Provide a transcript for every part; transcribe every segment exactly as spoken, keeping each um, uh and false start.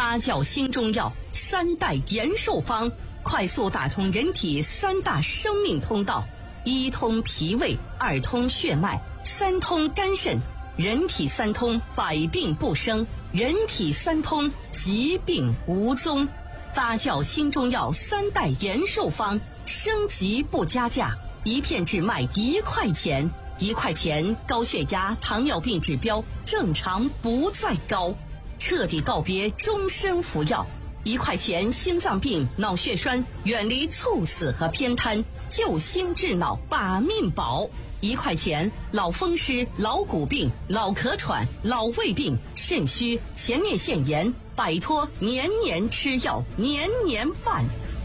八角新中药三代延寿方，快速打通人体三大生命通道：一通脾胃，二通血脉，三通肝肾。人体三通，百病不生；人体三通，疾病无踪。八角新中药三代延寿方，升级不加价，一片只卖一块钱。一块钱，高血压、糖尿病指标正常不再高，彻底告别终身服药。一块钱，心脏病、脑血栓远离猝死和偏瘫，救心治脑把命保。一块钱，老风湿、老骨病、老咳喘、老胃病、肾虚、前列腺炎，摆脱年年吃药、年年犯。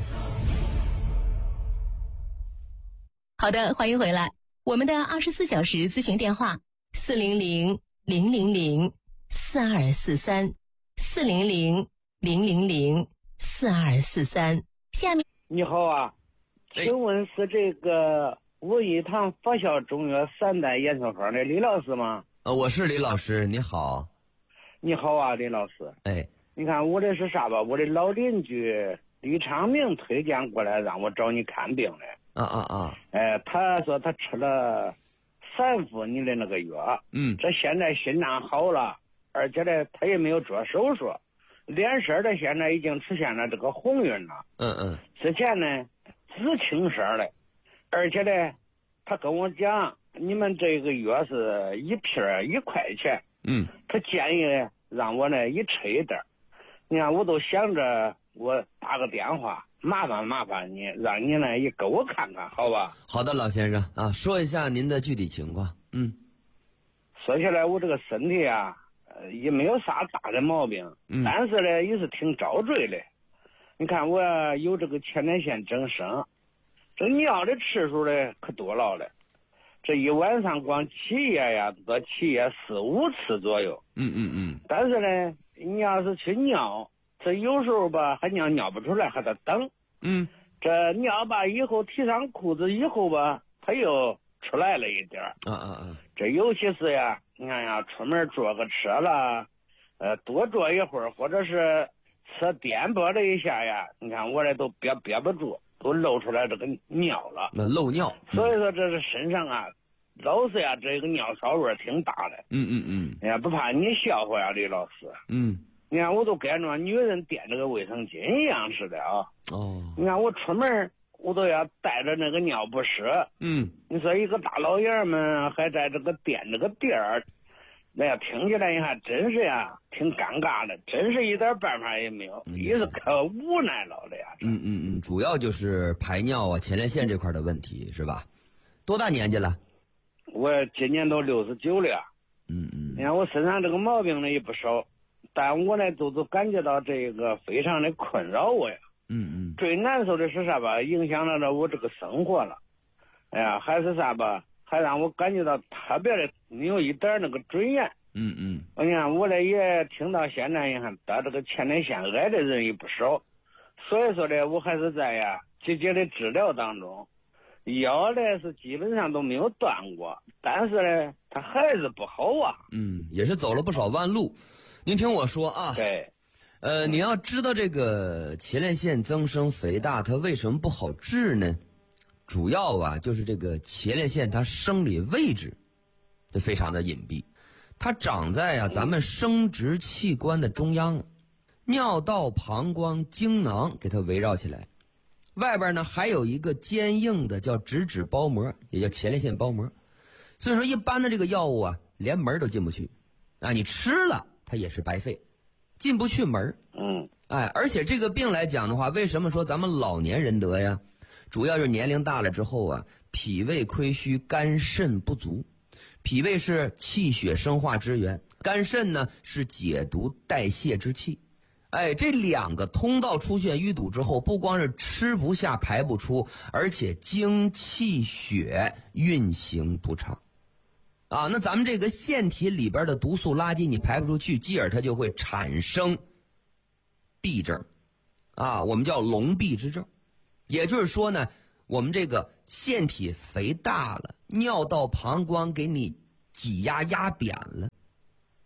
好的，欢迎回来。我们的二十四小时咨询电话：四零零零零零四二四三，四零零零零零四二四三。下面你好啊，请问是这个武义堂发酵中药三代延寿方的李老师吗？ 呃，我是李老师，你好。 你好啊，李老师。 哎， 你看我这是啥吧？我的老邻居李长明推荐过来让我找你看病的。 啊啊啊！ 哎，他说他吃了三副你的那个药， 嗯， 这现在心脏好了，而且呢，他也没有做手术，脸色的现在已经出现了这个红晕了。 嗯嗯。 之前呢，紫青色的，而且呢，他跟我讲，你们这个药是一片一块钱， 嗯， 他建议让我呢一吃一点。你看，我都想着我打个电话。麻烦麻烦你，让你呢也给我看看，好吧？ 好的，老先生啊，说一下您的具体情况。嗯， 说起来，我这个身体啊，呃，也没有啥大的毛病， 嗯， 但是呢，也是挺遭罪的。你看，我有这个前列腺增生，这尿的次数呢可多了了，这一晚上光起夜呀，都起夜四五次左右。 嗯嗯嗯。 但是呢，你要是去尿。这有时候吧，还尿尿不出来，还得等。 嗯， 这尿吧以后提上裤子以后吧，它又出来了一点儿。 啊啊啊！ 这尤其是呀，你看呀，出门坐个车了，呃，多坐一会儿，或者是车颠簸了一下呀，你看我这都憋憋不住，都露出来这个尿了。 那漏尿。 嗯、所以说这是身上啊，老是呀，这个尿骚味挺大的。 嗯嗯嗯。 哎呀，不怕你笑话呀，李老师。 嗯。 你看，我都跟着女人垫这个卫生巾一样似的啊！ 哦， 你看我出门，我都要带着那个尿不湿。 嗯， 你说一个大老爷们还在这个垫这个垫儿，那呀，听起来你看真是呀，挺尴尬的，真是一点办法也没有， 嗯、 也是可无奈了的呀。 嗯嗯嗯，主要就是排尿啊、前列腺这块的问题是吧？多大年纪了？ 我今年都六十九了。 嗯嗯， 你看我身上这个毛病呢也不少。但我呢，都都感觉到这个非常的困扰我呀。 嗯嗯。 最难受的是啥吧？影响到了我这个生活了。哎呀，还是啥吧？还让我感觉到特别的没有一点那个尊严。 嗯嗯。 你看，我呢也听到现在你看得这个前列腺癌的人也不少，所以说呢，我还是在呀积极的治疗当中。药呢是基本上都没有断过，但是呢，它还是不好啊。 嗯，也是走了不少弯路。您听我说啊， 对， 呃，你要知道这个前列腺增生肥大它为什么不好治呢？主要啊就是这个前列腺它生理位置就非常的隐蔽，它长在啊咱们生殖器官的中央，尿道、膀胱、精囊给它围绕起来，外边呢还有一个坚硬的叫直指包膜，也叫前列腺包膜。所以说一般的这个药物啊连门都进不去啊，你吃了它也是白费，进不去门。 嗯， 哎，而且这个病来讲的话，为什么说咱们老年人得呀？主要就是年龄大了之后啊，脾胃亏虚，肝肾不足。脾胃是气血生化之源，肝肾呢是解毒代谢之器。哎，这两个通道出现淤堵之后，不光是吃不下排不出，而且精气血运行不畅。啊，那咱们这个腺体里边的毒素垃圾你排不出去，继而它就会产生痹症，啊，我们叫痨痹之症。也就是说呢，我们这个腺体肥大了，尿道膀胱给你挤压压扁了，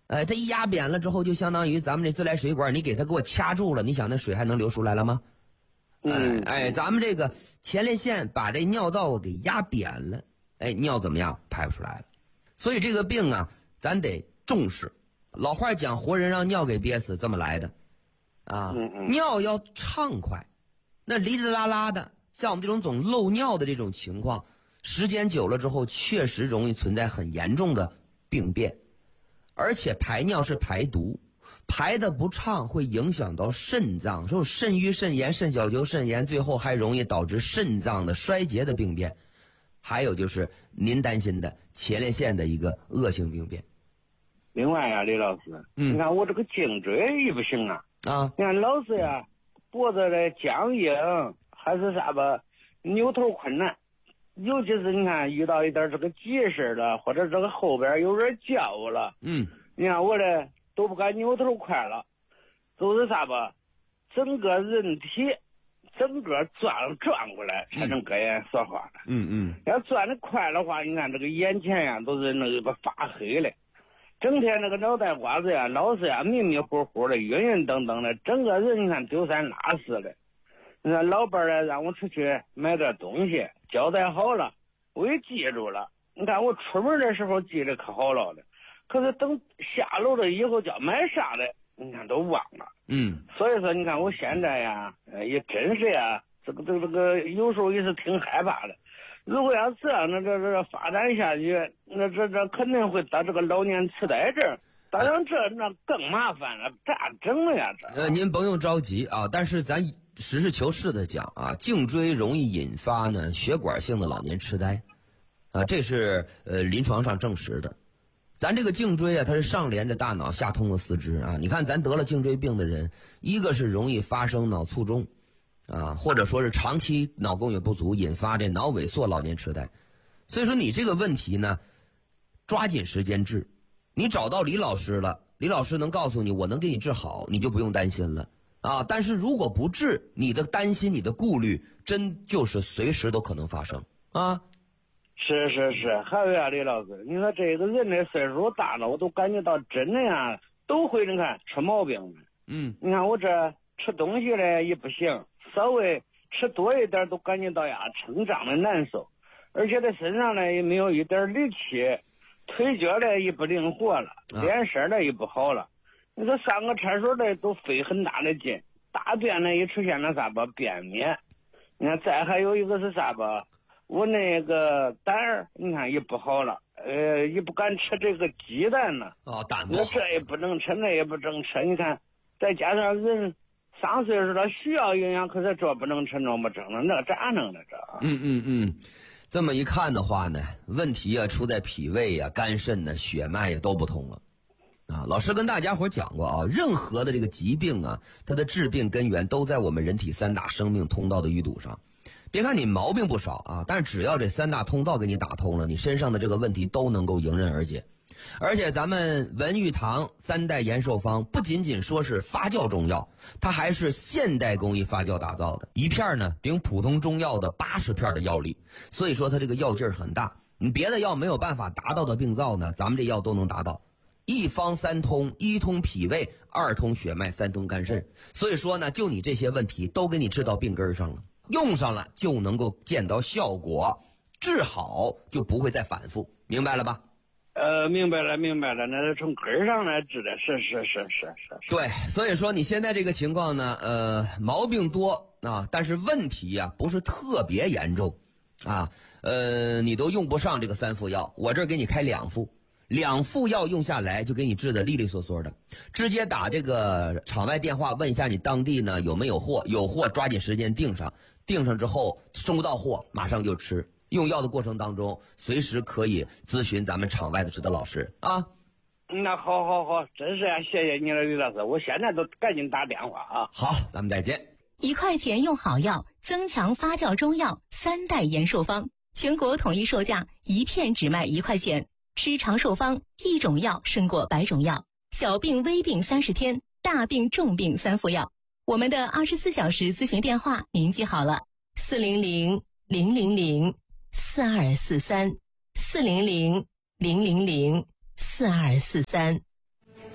哎，它一压扁了之后，就相当于咱们这自来水管，你给它给我掐住了，你想那水还能流出来了吗？ 嗯， 哎哎，咱们这个前列腺把这尿道给压扁了，哎，尿怎么样？排不出来了。所以这个病啊，咱得重视。老话讲，活人让尿给憋死，这么来的，啊， 嗯嗯尿要畅快，那哩哩啦啦的，像我们这种总漏尿的这种情况，时间久了之后，确实容易存在很严重的病变，而且排尿是排毒。排的不畅会影响到肾脏，说肾盂肾炎、肾小球肾炎，最后还容易导致肾脏的衰竭的病变。还有就是您担心的前列腺的一个恶性病变。 另外呀、啊，李老师， 嗯， 你看我这个颈椎也不行啊。 啊， 你看老是呀，脖子的僵硬，还是啥吧，扭头困难。尤其是你看遇到一点这个急事了，或者这个后边有人叫我了， 嗯， 你看我这都不敢扭头快了，就是啥吧，整个人体整个转转过来才能搁眼说话了。 嗯嗯， 要转的快的话，你看这个眼前呀都是那个发黑的，整天那个脑袋瓜子呀老是呀迷迷糊糊的，晕晕瞪瞪的，整个人你看丢三落四的。你看老伴儿呢让我出去买点东西，交代好了，我也记住了。你看我出门的时候记得可好了的，可是等下楼了以后叫买啥的，你看都忘了。 嗯， 所以说你看我现在呀，呃，也真是呀，这个这个这个有时候也是挺害怕的。如果要这样，那这这发展下去，那这这肯定会得这个老年痴呆症。当然这那更麻烦了，咋整了呀？这呃，您甭用着急啊，但是咱实事求是的讲啊，颈椎容易引发呢血管性的老年痴呆，啊，这是呃临床上证实的。咱这个颈椎啊，它是上连着大脑，下通了四肢啊。你看咱得了颈椎病的人，一个是容易发生脑卒中，啊，或者说是长期脑供血不足引发这脑萎缩老年痴呆。所以说你这个问题呢，抓紧时间治。你找到李老师了，李老师能告诉你，我能给你治好，你就不用担心了啊。但是如果不治，你的担心、你的顾虑，真就是随时都可能发生啊。 是是是，还有呀，李老师，你说这个人的岁数大了，我都感觉到真的呀，都会你看出毛病。 嗯， 你看我这吃东西呢也不行，稍微吃多一点都感觉到呀撑胀的难受，而且在身上呢也没有一点力气。腿脚呢也不灵活了，脸色呢也不好了。你说上个厕所呢都费很大的劲，大便呢也出现了啥吧便秘。你看再还有一个是啥吧，我那个胆儿你看也不好了，呃也不敢吃这个鸡蛋呢。 哦，胆不好。 我这也不能吃，那也不能吃。你看，再加上人上岁数了需要营养，可是这不能吃那不成了，那咋弄的这？ 嗯嗯嗯。这么一看的话呢，问题啊出在脾胃啊、肝肾呢、血脉也都不通了，啊，老师跟大家伙讲过啊，任何的这个疾病啊，它的致病根源都在我们人体三大生命通道的淤堵上。别看你毛病不少啊，但是只要这三大通道给你打通了，你身上的这个问题都能够迎刃而解。而且咱们文玉堂三代延寿方不仅仅说是发酵中药，它还是现代工艺发酵打造的，一片呢顶普通中药的八十片的药力，所以说它这个药劲儿很大。你别的药没有办法达到的病灶呢，咱们这药都能达到。一方三通，一通脾胃，二通血脉，三通肝肾。所以说呢，就你这些问题都给你治到病根上了，用上了就能够见到效果，治好就不会再反复，明白了吧？ 呃，明白了，明白了，那是从根上来治的，是是是是是。 对，所以说你现在这个情况呢，呃，毛病多啊，但是问题呀、啊、不是特别严重，啊，呃，你都用不上这个三副药，我这儿给你开两副，两副药用下来就给你治的利利索索的，直接打这个场外电话问一下你当地呢有没有货，有货抓紧时间订上，订上之后收到货马上就吃。用药的过程当中，随时可以咨询咱们场外的指导老师啊。 那好好好，真是啊，谢谢你了，李老师，我现在都赶紧打电话啊。 好，咱们再见。 一块钱用好药，增强发酵中药三代延寿方，全国统一售价，一片只卖一块钱。吃长寿方，一种药胜过百种药。小病微病三十天，大病重病三副药。我们的二十四小时咨询电话您记好了：四零零零零零四二四三，四零零零零零四二四三。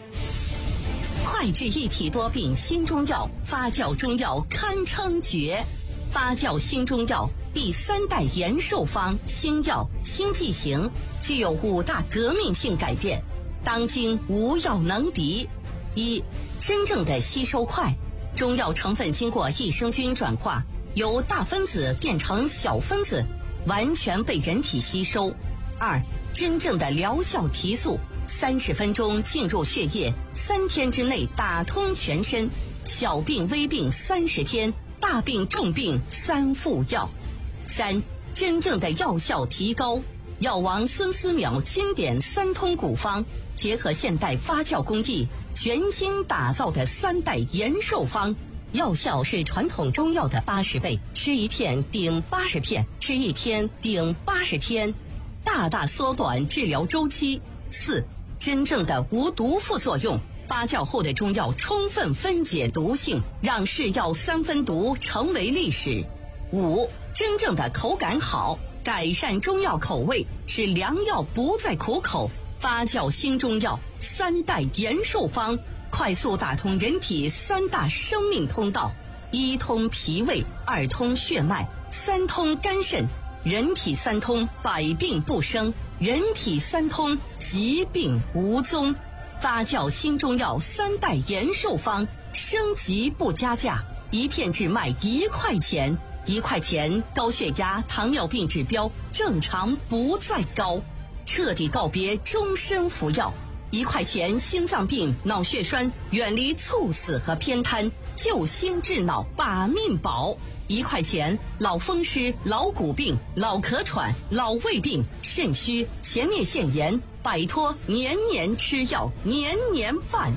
外治一体多病新中药，发酵中药堪称绝。发酵新中药第三代延寿方新药新剂型，具有五大革命性改变，当今无药能敌。一、真正的吸收快，中药成分经过益生菌转化，由大分子变成小分子，完全被人体吸收。二、真正的疗效提速，三十分钟进入血液，三天之内打通全身，小病微病三十天，大病重病三副药。三、真正的药效提高，药王孙思邈经典三通古方，结合现代发酵工艺，全新打造的三代延寿方，药效是传统中药的八十倍，吃一片顶八十片，吃一天顶八十天，大大缩短治疗周期。四、真正的无毒副作用，发酵后的中药充分分解毒性，让是药三分毒成为历史。五、真正的口感好，改善中药口味，使良药不再苦口。发酵新中药三代延寿方，快速打通人体三大生命通道：一通脾胃，二通血脉，三通肝肾。人体三通，百病不生；人体三通，疾病无踪。发酵新中药三代延寿方，升级不加价，一片只卖一块钱。一块钱，高血压、糖尿病指标正常不再高，彻底告别终身服药。一块钱，心脏病、脑血栓远离猝死和偏瘫，救心治脑把命保。一块钱，老风湿、老骨病、老咳喘、老胃病、肾虚、前列腺炎，摆脱年年吃药、年年犯。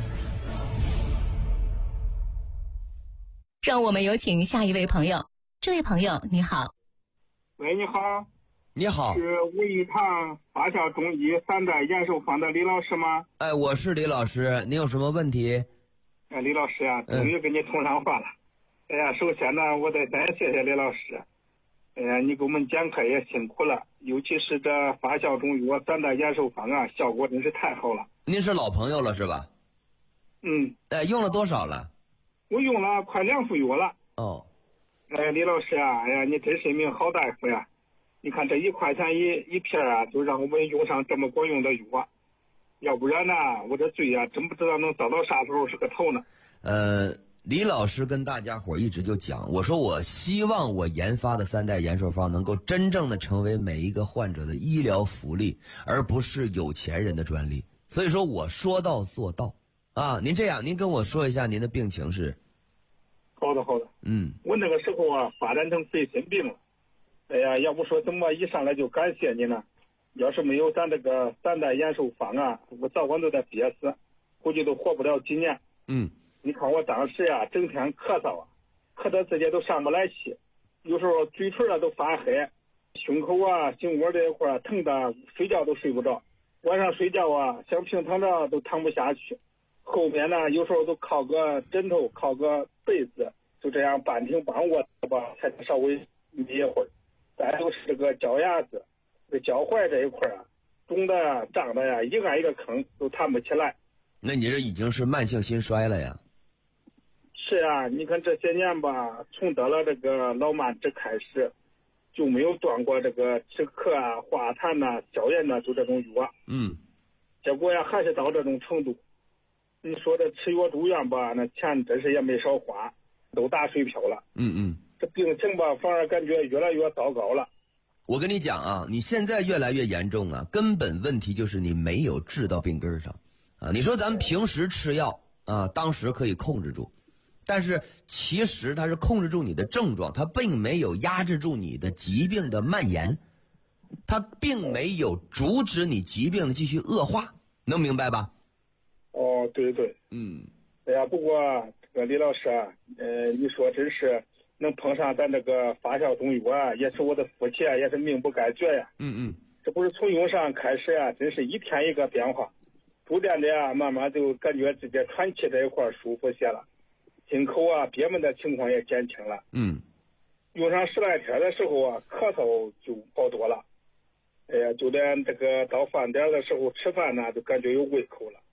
让我们有请下一位朋友。这位朋友你好。 喂，你好。 你好， 是吴一堂发酵中医三代延寿方的李老师吗？ 哎，我是李老师，您有什么问题？ 哎，李老师啊，终于跟你通上话了。嗯、哎呀，首先呢，我得先谢谢李老师。哎呀，你给我们讲课也辛苦了，尤其是这发酵中药三代延寿方啊，效果真是太好了。 您是老朋友了是吧？ 嗯。 哎，用了多少了？ 我用了快两副药了。 哦。 哎，李老师啊，哎呀，你真是一名好大夫呀！你看这一块钱一一片啊，就让我们用上这么管用的药，要不然呢，我这罪啊，真不知道能遭到啥时候是个头呢。 呃，李老师跟大家伙一直就讲，我说我希望我研发的三代延寿方能够真正的成为每一个患者的医疗福利，而不是有钱人的专利。所以说我说到做到啊！您这样，您跟我说一下您的病情是？ 好的，好的。 嗯， 我那个时候啊，发展成肺心病了。哎呀，要不说怎么一上来就感谢你呢？要是没有咱这个三代延寿方啊，我早晚都得憋死，估计都活不了几年。 嗯， 你看我当时呀、啊，整天咳嗽啊，咳得自己都上不来气，有时候嘴唇啊都发黑，胸口啊、心窝这一块疼的，睡觉都睡不着。晚上睡觉啊，想平躺着都躺不下去。后面呢，有时候都靠个枕头，靠个被子，就这样半挺半卧吧，才能稍微眯一会儿。再就是这个脚丫子，这脚踝这一块啊，肿的胀的呀，一按一个坑都弹不起来。 那你这已经是慢性心衰了呀？ 是啊，你看这些年吧，从得了这个老慢支开始，就没有断过这个止咳啊、化痰呐、消炎呐，就这种药。 嗯。 结果呀，还是到这种程度。你说这吃药住院吧，那钱真是也没少花，都打水漂了。 嗯嗯。 这病情吧，反而感觉越来越糟糕了。 我跟你讲啊，你现在越来越严重了，根本问题就是你没有治到病根上啊！你说咱们平时吃药啊，当时可以控制住，但是其实它是控制住你的症状，它并没有压制住你的疾病的蔓延，它并没有阻止你疾病的继续恶化，能明白吧？ 哦，对对， 嗯。 哎呀，不过这个李老师啊，呃，你说真是。能碰上咱这个发酵中药啊，也是我的福气啊，也是命不该绝呀。 嗯嗯， 这不是从用上开始啊，真是一天一个变化，逐渐的啊，慢慢就感觉自己喘气这一块舒服些了，进口啊憋闷的情况也减轻了。 嗯， 用上十来天的时候啊，咳嗽就好多了。哎呀，就连这个到饭点的时候吃饭呢，就感觉有胃口了。